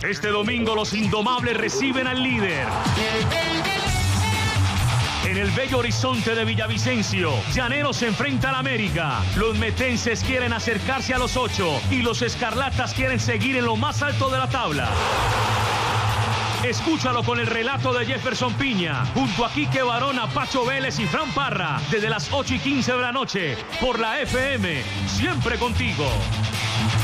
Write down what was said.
Este domingo los indomables reciben al líder. En el bello horizonte de Villavicencio, Llaneros se enfrenta al América. Los metenses quieren acercarse a los 8 y los escarlatas quieren seguir en lo más alto de la tabla. Escúchalo con el relato de Jefferson Piña, junto a Quique Barona, Pacho Vélez y Fran Parra, desde las 8:15 de la noche, por la FM, siempre contigo.